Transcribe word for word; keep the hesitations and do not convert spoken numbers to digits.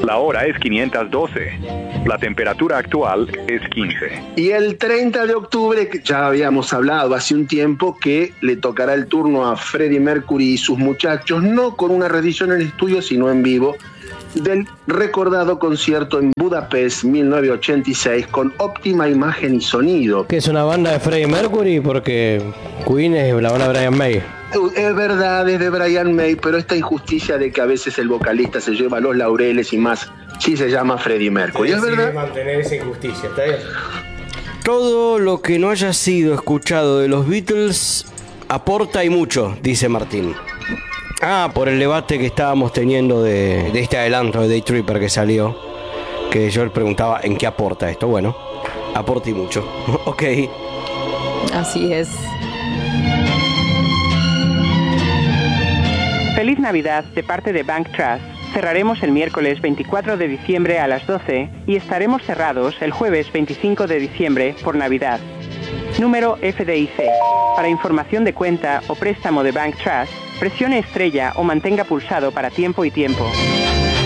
La hora es quinientos doce. La temperatura actual es quince. Y el treinta de octubre, que ya habíamos hablado hace un tiempo, que le tocará el turno a Freddie Mercury y sus muchachos, no con una reedición en estudio, sino en vivo, del recordado concierto en Budapest mil novecientos ochenta y seis con óptima imagen y sonido. ¿Que es una banda de Freddie Mercury? Porque Queen es la banda de Brian May. Es verdad, es de Brian May, pero esta injusticia de que a veces el vocalista se lleva los laureles y más, sí se llama Freddie Mercury, ¿es verdad? Mantener esa injusticia, ¿está bien? Todo lo que no haya sido escuchado de los Beatles aporta y mucho, dice Martín. Ah, por el debate que estábamos teniendo de, de este adelanto de Day Tripper que salió, que yo le preguntaba en qué aporta esto. Bueno, aporta y mucho. Ok. Así es. Feliz Navidad de parte de Bank Trust. Cerraremos el miércoles veinticuatro de diciembre a las doce y estaremos cerrados el jueves veinticinco de diciembre por Navidad. Número F D I C. Para información de cuenta o préstamo de Bank Trust, presione estrella o mantenga pulsado para tiempo y tiempo.